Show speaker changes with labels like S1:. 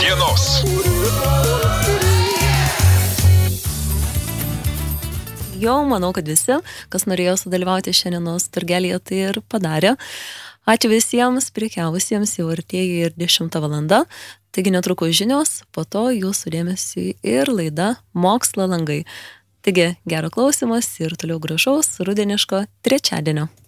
S1: dienos.
S2: Jau manau, kad visi, kas norėjo sudalyvauti šiandienos turgelėje, tai ir padarė. Ačiū visiems prekiavusiems, jau artėja ir 10 valanda. Taigi netrukus žinios, po to jūsų dėmesiui ir laida Mokslo langai. Taigi gero klausimas ir toliau gražaus rudeniško trečiadienio.